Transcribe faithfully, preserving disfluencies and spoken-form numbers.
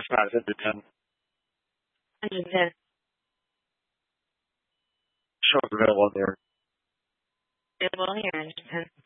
Five ten to ten. one hundred ten. Shows available on there. Available here, one hundred ten.